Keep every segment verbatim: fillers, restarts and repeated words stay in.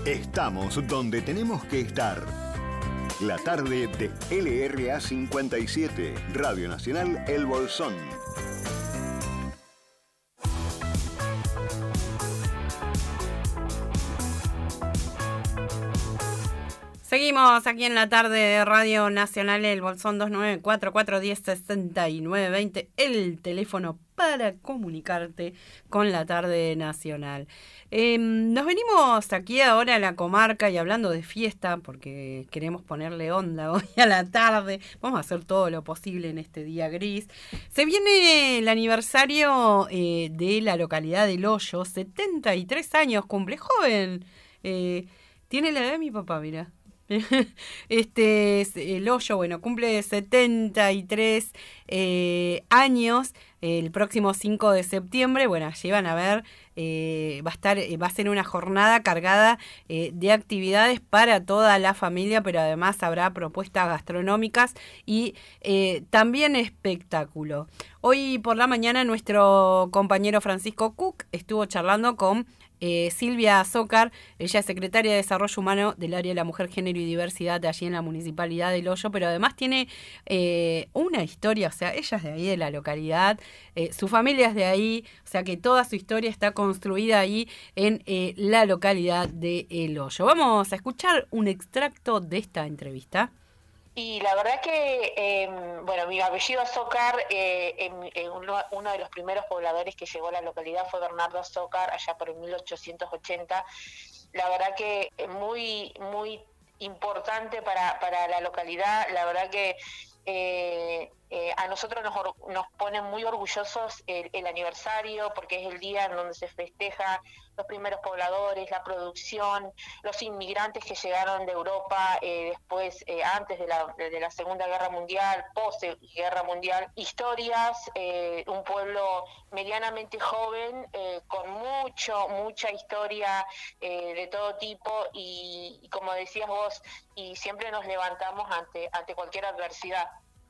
Estamos donde tenemos que estar. La tarde de L R A cincuenta y siete, Radio Nacional El Bolsón. Seguimos aquí en la tarde de Radio Nacional El Bolsón. Dos nueve cuatro, cuatro uno cero, seis nueve dos cero, el teléfono para comunicarte con la tarde nacional. Eh, nos venimos aquí ahora a la comarca y hablando de fiesta, porque queremos ponerle onda hoy a la tarde. Vamos a hacer todo lo posible en este día gris. Se viene el aniversario eh, de la localidad del Hoyo. setenta y tres años cumple, joven. Eh, tiene la edad de mi papá, mira. Este el Hoyo, bueno, cumple setenta y tres eh, años el próximo cinco de septiembre. Bueno, allí van a ver, eh, va a estar, va a ser una jornada cargada eh, de actividades para toda la familia, pero además habrá propuestas gastronómicas y eh, también espectáculo. Hoy por la mañana nuestro compañero Francisco Cook estuvo charlando con Eh, Silvia Zócar. Ella es secretaria de Desarrollo Humano del área de la Mujer, Género y Diversidad de allí en la Municipalidad del Hoyo, pero además tiene eh, una historia, o sea, ella es de ahí, de la localidad, eh, su familia es de ahí, o sea que toda su historia está construida ahí en eh, la localidad de El Hoyo. Vamos a escuchar un extracto de esta entrevista. Y la verdad que, eh, bueno, mi apellido Zócar, eh, en, en uno, uno de los primeros pobladores que llegó a la localidad fue Bernardo Zócar, allá por mil ochocientos ochenta. La verdad que muy, muy importante para, para la localidad. La verdad que eh, eh, a nosotros nos, nos pone muy orgullosos el, el aniversario, porque es el día en donde se festeja los primeros pobladores, la producción, los inmigrantes que llegaron de Europa eh, después, eh, antes de la, de la Segunda Guerra Mundial, post Guerra Mundial, historias, eh, un pueblo medianamente joven, eh, con mucho, mucha historia eh, de todo tipo y, y como decías vos, y siempre nos levantamos ante, ante cualquier adversidad.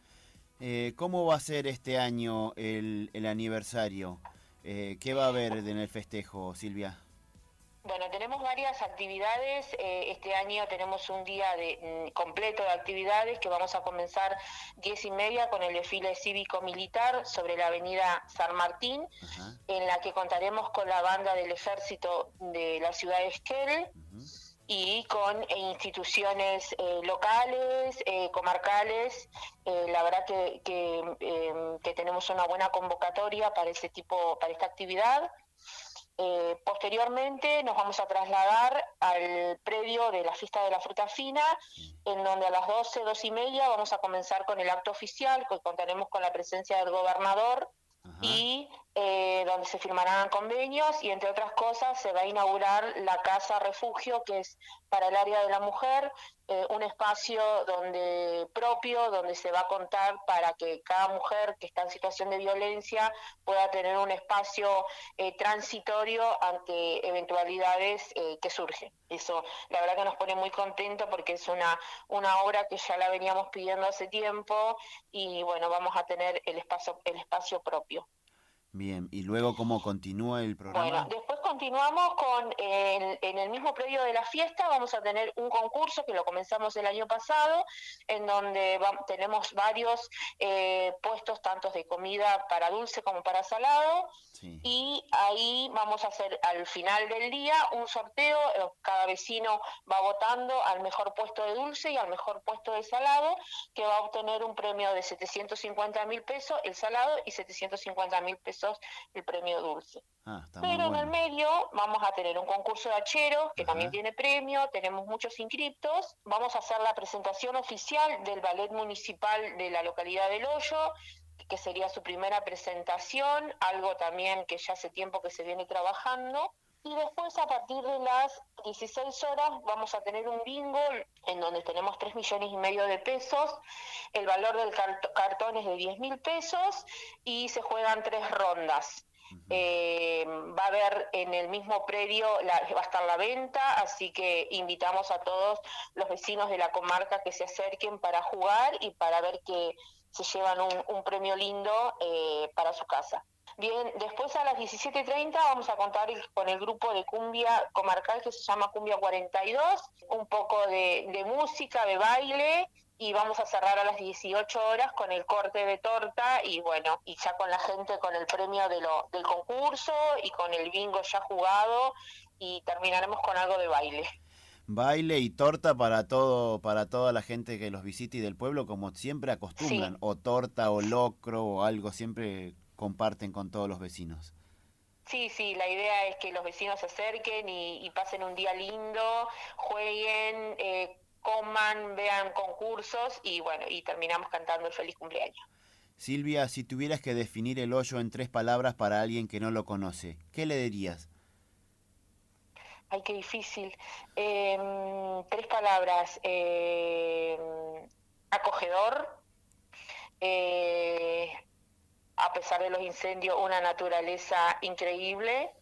Eh, ¿Cómo va a ser este año el, el aniversario? Eh, ¿Qué va a haber en el festejo, Silvia? Bueno, tenemos varias actividades. Eh, este año tenemos un día de, mm, completo de actividades que vamos a comenzar diez y media con el desfile cívico-militar sobre la avenida San Martín, uh-huh. en la que contaremos con la banda del ejército de la ciudad de Esquel, uh-huh. y con eh, instituciones eh, locales, eh, comarcales. Eh, la verdad que, que, eh, que tenemos una buena convocatoria para ese tipo, para esta actividad. Eh, posteriormente nos vamos a trasladar al predio de la fiesta de la fruta fina, en donde a las doce, doce y media vamos a comenzar con el acto oficial, que contaremos con la presencia del gobernador. Ajá. Y eh, donde se firmarán convenios y entre otras cosas se va a inaugurar la Casa Refugio, que es para el área de la mujer, eh, un espacio donde propio, donde se va a contar para que cada mujer que está en situación de violencia pueda tener un espacio eh, transitorio ante eventualidades eh, que surgen. Eso la verdad que nos pone muy contentos porque es una, una obra que ya la veníamos pidiendo hace tiempo y bueno, vamos a tener el espacio, el espacio propio. Bien, ¿y luego cómo continúa el programa? Bueno, después continuamos con, el, en el mismo predio de la fiesta, vamos a tener un concurso que lo comenzamos el año pasado, en donde va, tenemos varios eh, puestos, tanto de comida para dulce como para salado, sí. Y ahí vamos a hacer al final del día un sorteo, cada vecino va votando al mejor puesto de dulce y al mejor puesto de salado, que va a obtener un premio de setecientos cincuenta mil pesos el salado y setecientos cincuenta mil pesos el premio dulce. Ah, está Pero muy bueno. En el medio vamos a tener un concurso de hacheros que Ajá. también tiene premio, tenemos muchos inscriptos, vamos a hacer la presentación oficial del ballet municipal de la localidad del Hoyo, que sería su primera presentación, algo también que ya hace tiempo que se viene trabajando. Y después, a partir de las dieciséis horas, vamos a tener un bingo en donde tenemos tres millones y medio de pesos. El valor del cart- cartón es de diez mil pesos y se juegan tres rondas. Uh-huh. Eh, va a haber en el mismo predio, la, va a estar la venta, así que invitamos a todos los vecinos de la comarca que se acerquen para jugar y para ver que se llevan un, un premio lindo eh, para su casa. Bien, después a las diecisiete treinta vamos a contar con el grupo de cumbia comarcal que se llama Cumbia cuarenta y dos, un poco de, de música, de baile, y vamos a cerrar a las dieciocho horas con el corte de torta y bueno, y ya con la gente con el premio de lo, del concurso y con el bingo ya jugado, y terminaremos con algo de baile. Baile y torta para todo, para toda la gente que los visite y del pueblo, como siempre acostumbran, Sí. o torta o locro o algo, siempre comparten con todos los vecinos. Sí, sí, la idea es que los vecinos se acerquen y, y pasen un día lindo, jueguen, eh, coman, vean concursos y bueno, y terminamos cantando el feliz cumpleaños. Silvia, si tuvieras que definir el hoyo en tres palabras para alguien que no lo conoce, ¿qué le dirías? Ay, qué difícil. Eh, tres palabras. Eh, acogedor, eh, a pesar de los incendios, una naturaleza increíble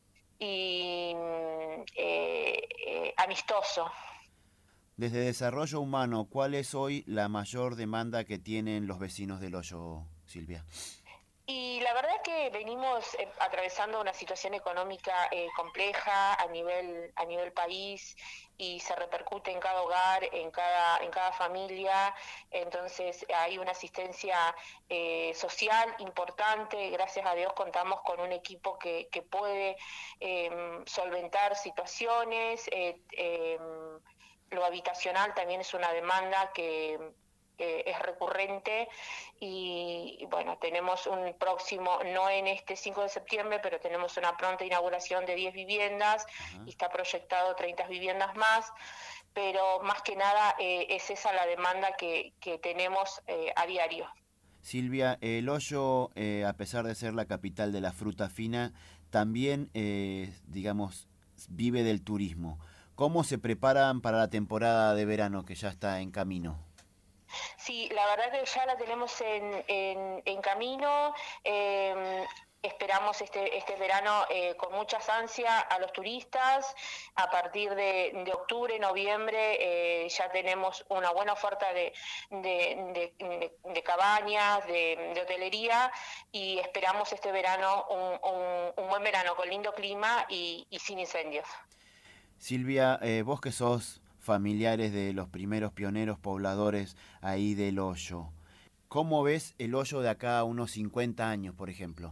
y eh, eh, amistoso. Desde Desarrollo Humano, ¿cuál es hoy la mayor demanda que tienen los vecinos del hoyo, Silvia? Y la verdad que venimos eh, atravesando una situación económica eh, compleja a nivel a nivel país y se repercute en cada hogar, en cada en cada familia. Entonces hay una asistencia eh, social importante. Gracias a Dios contamos con un equipo que que puede eh, solventar situaciones. Eh, eh, lo habitacional también es una demanda que Eh, es recurrente y, y bueno, tenemos un próximo, no en este cinco de septiembre, pero tenemos una pronta inauguración de diez viviendas. Ajá. Y está proyectado treinta viviendas más, pero más que nada eh, es esa la demanda que, que tenemos eh, a diario. Silvia, el hoyo, eh, a pesar de ser la capital de la fruta fina, también, eh, digamos, vive del turismo. ¿Cómo se preparan para la temporada de verano que ya está en camino? Sí, la verdad que ya la tenemos en, en, en camino. Eh, esperamos este, este verano eh, con muchas ansias a los turistas. A partir de, de octubre, noviembre eh, ya tenemos una buena oferta de, de, de, de cabañas, de, de hotelería, y esperamos este verano un, un, un buen verano con lindo clima y, y sin incendios. Silvia, eh, vos que sos familiares de los primeros pioneros pobladores ahí del hoyo, ¿cómo ves el hoyo de acá a unos cincuenta años, por ejemplo?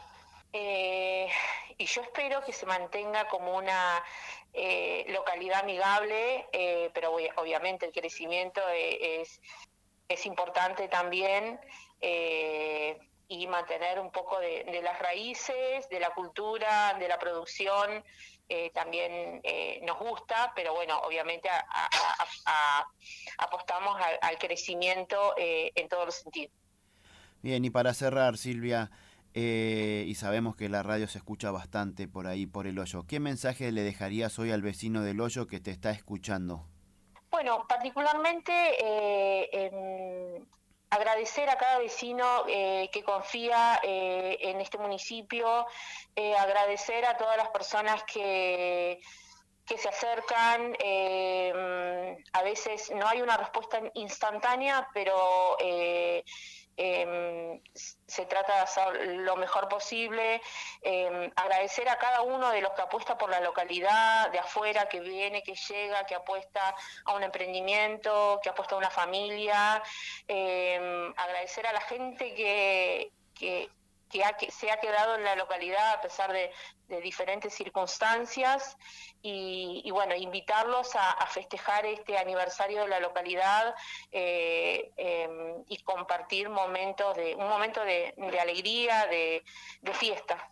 Eh, y yo espero que se mantenga como una eh, localidad amigable, eh, pero obviamente el crecimiento es, es importante también, eh, y mantener un poco de, de las raíces, de la cultura, de la producción. Eh, también eh, nos gusta, pero bueno, obviamente a, a, a, a, apostamos al, al crecimiento eh, en todos los sentidos. Bien, y para cerrar, Silvia, eh, y sabemos que la radio se escucha bastante por ahí, por el hoyo, ¿qué mensaje le dejarías hoy al vecino del hoyo que te está escuchando? Bueno, particularmente eh, en agradecer a cada vecino eh, que confía eh, en este municipio, eh, agradecer a todas las personas que, que se acercan. Eh, a veces no hay una respuesta instantánea, pero eh, eh, se trata de hacer lo mejor posible. Eh, agradecer a cada uno de los que apuesta por la localidad, de afuera, que viene, que llega, que apuesta a un emprendimiento, que apuesta a una familia. Eh, agradecer a la gente que, que, que, ha, que se ha quedado en la localidad a pesar de, de diferentes circunstancias, y, y bueno, invitarlos a, a festejar este aniversario de la localidad eh, eh, y compartir momentos de un momento de, de alegría, de, de fiesta.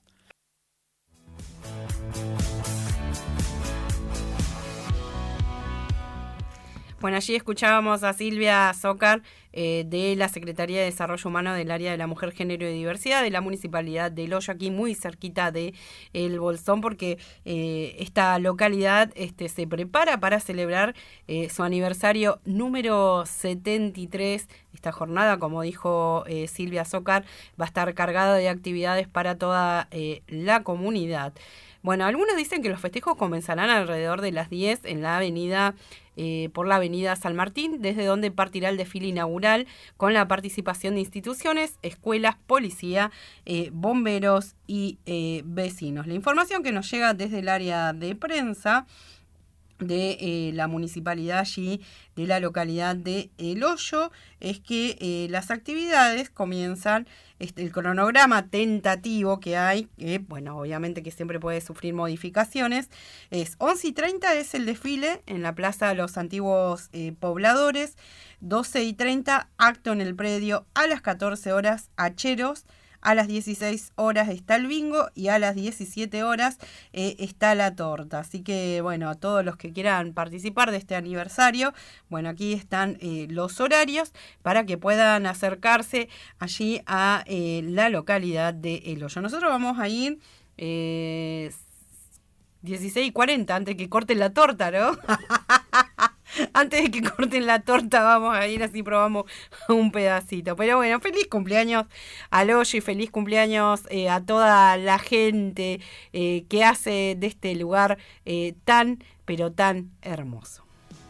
Bueno, allí escuchábamos a Silvia Zócar eh, de la Secretaría de Desarrollo Humano del Área de la Mujer, Género y Diversidad de la Municipalidad del Hoyo, aquí muy cerquita de El Bolsón, porque eh, esta localidad este, se prepara para celebrar eh, su aniversario número setenta y tres. Esta jornada, como dijo eh, Silvia Zócar, va a estar cargada de actividades para toda eh, la comunidad. Bueno, algunos dicen que los festejos comenzarán alrededor de las diez en la avenida, eh, por la avenida San Martín, desde donde partirá el desfile inaugural con la participación de instituciones, escuelas, policía, eh, bomberos y eh, vecinos. La información que nos llega desde el área de prensa de eh, la municipalidad allí, de la localidad de El Hoyo, es que eh, las actividades comienzan, este, el cronograma tentativo que hay, que bueno, obviamente que siempre puede sufrir modificaciones, es once y treinta es el desfile en la Plaza de los Antiguos eh, Pobladores, doce y treinta acto en el predio, a las catorce horas hacheros, a las dieciséis horas está el bingo y a las diecisiete horas eh, está la torta. Así que, bueno, a todos los que quieran participar de este aniversario, bueno, aquí están eh, los horarios para que puedan acercarse allí a eh, la localidad de El Hoyo. Nosotros vamos a ir eh, dieciséis y cuarenta antes que corten la torta, ¿no? Antes de que corten la torta vamos a ir, así probamos un pedacito. Pero bueno, feliz cumpleaños al Hoyo y feliz cumpleaños eh, a toda la gente eh, que hace de este lugar eh, tan, pero tan hermoso.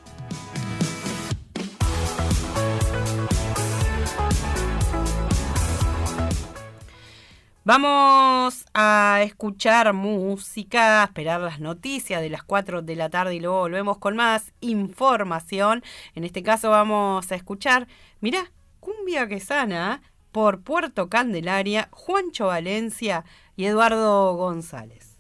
Vamos a escuchar música, a esperar las noticias de las cuatro de la tarde y luego volvemos con más información. En este caso vamos a escuchar, mirá, Cumbia que sana por Puerto Candelaria, Juancho Valencia y Eduardo González.